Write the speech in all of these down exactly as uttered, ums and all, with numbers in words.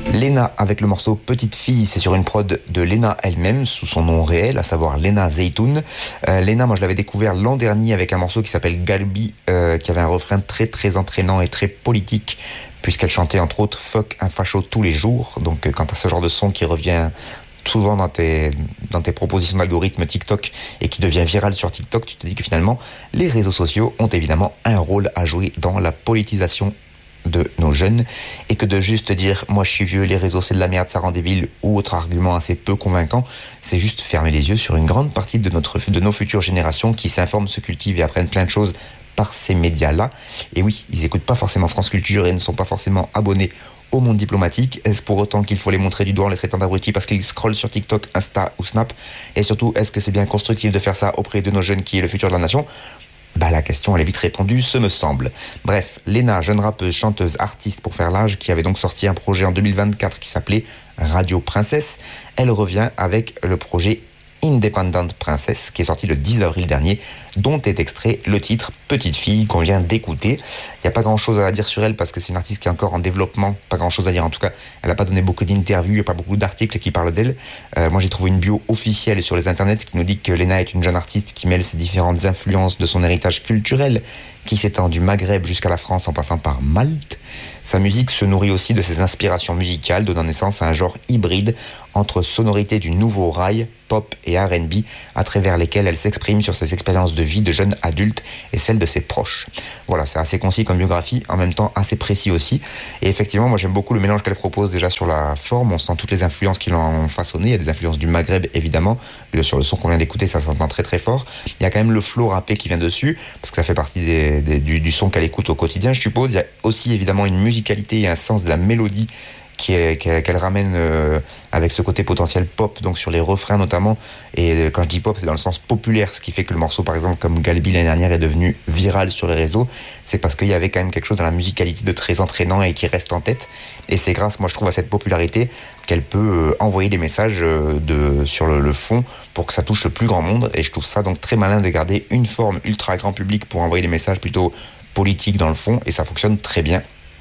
Léna avec le morceau Petite Fille, c'est sur une prod de Léna elle-même, sous son nom réel, à savoir Léna Zeytoun. Euh, Léna, moi je l'avais découvert l'an dernier avec un morceau qui s'appelle Galbi, euh, qui avait un refrain très très entraînant et très politique, puisqu'elle chantait entre autres Fuck un facho tous les jours. Donc euh, quand t'as ce genre de son qui revient souvent dans tes, dans tes propositions d'algorithme TikTok et qui devient viral sur TikTok, tu te dis que finalement les réseaux sociaux ont évidemment un rôle à jouer dans la politisation de nos jeunes, et que de juste dire moi je suis vieux, les réseaux c'est de la merde, ça rend débile, ou autre argument assez peu convaincant, c'est juste fermer les yeux sur une grande partie de, notre, de nos futures générations qui s'informent, se cultivent et apprennent plein de choses par ces médias-là. Et oui, ils n'écoutent pas forcément France Culture et ne sont pas forcément abonnés au Monde Diplomatique. Est-ce pour autant qu'il faut les montrer du doigt en les traitant d'abrutis parce qu'ils scrollent sur TikTok, Insta ou Snap? Et surtout, est-ce que c'est bien constructif de faire ça auprès de nos jeunes qui est le futur de la nation? Bah la question elle est vite répondue, ce me semble. Bref, Léna, jeune rappeuse, chanteuse, artiste pour faire l'âge, qui avait donc sorti un projet en deux mille vingt-quatre qui s'appelait Radio Princesse, elle revient avec le projet Independent Princess, qui est sorti le dix avril dernier, dont est extrait le titre Petite Fille qu'on vient d'écouter. Il n'y a pas grand chose à dire sur elle parce que c'est une artiste qui est encore en développement, pas grand chose à dire en tout cas. Elle n'a pas donné beaucoup d'interviews, il n'y a pas beaucoup d'articles qui parlent d'elle. Euh, moi j'ai trouvé une bio officielle sur les internets qui nous dit que Léna est une jeune artiste qui mêle ses différentes influences de son héritage culturel, qui s'étend du Maghreb jusqu'à la France en passant par Malte. Sa musique se nourrit aussi de ses inspirations musicales, donnant naissance à un genre hybride entre sonorités du nouveau rail, pop et R and B, à travers lesquelles elle s'exprime sur ses expériences de vie de jeune adulte et celles de ses proches. Voilà, c'est assez concis comme biographie, en même temps assez précis aussi. Et effectivement, moi j'aime beaucoup le mélange qu'elle propose déjà sur la forme. On sent toutes les influences qui l'ont façonné. Il y a des influences du Maghreb évidemment. Sur le son qu'on vient d'écouter, ça s'entend très très fort. Il y a quand même le flow rappé qui vient dessus, parce que ça fait partie des, des, du, du son qu'elle écoute au quotidien, je suppose. Il y a aussi évidemment une musicalité et un sens de la mélodie qui est, qu'elle, qu'elle ramène euh, avec ce côté potentiel pop, donc sur les refrains notamment. Et euh, quand je dis pop, c'est dans le sens populaire, ce qui fait que le morceau, par exemple, comme Galbi l'année dernière, est devenu viral sur les réseaux. C'est parce qu'il y avait quand même quelque chose dans la musicalité de très entraînant et qui reste en tête. Et c'est grâce, moi je trouve, à cette popularité qu'elle peut euh, envoyer des messages euh, de, sur le, le fond pour que ça touche le plus grand monde. Et je trouve ça donc très malin de garder une forme ultra grand public pour envoyer des messages plutôt politiques dans le fond, et ça fonctionne très bien.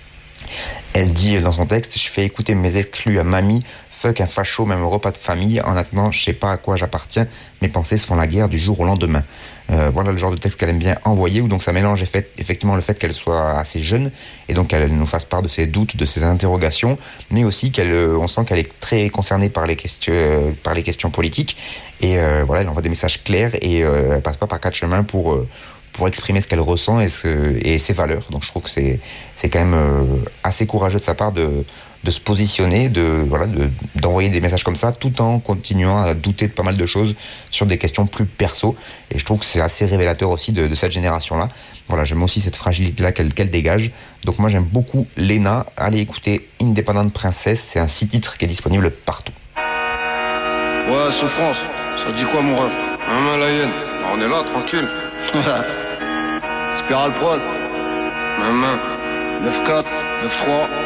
Elle dit dans son texte: je fais écouter mes exclus à mamie, fuck un facho, même au repas de famille, en attendant je sais pas à quoi j'appartiens, mes pensées se font la guerre du jour au lendemain. Euh, voilà le genre de texte qu'elle aime bien envoyer, où donc ça mélange effectivement le fait qu'elle soit assez jeune, et donc qu'elle nous fasse part de ses doutes, de ses interrogations, mais aussi qu'elle, on sent qu'elle est très concernée par les questions, euh, par les questions politiques, et euh, voilà, elle envoie des messages clairs, et euh, elle passe pas par quatre chemins pour... Euh, pour exprimer ce qu'elle ressent et, ce, et ses valeurs. Donc je trouve que c'est, c'est quand même euh, assez courageux de sa part de, de se positionner, de, voilà, de, d'envoyer des messages comme ça, tout en continuant à douter de pas mal de choses sur des questions plus perso. Et je trouve que c'est assez révélateur aussi de, de cette génération-là. Voilà, j'aime aussi cette fragilité-là qu'elle, qu'elle dégage. Donc moi j'aime beaucoup Léna. Allez écouter Independent Princess, c'est un six titres qui est disponible partout. Ouais, Souffrance, ça dit quoi mon ref? Hein, la hyène, on est là, tranquille. Spiral Prod. Maman. neuf quatre, neuf trois.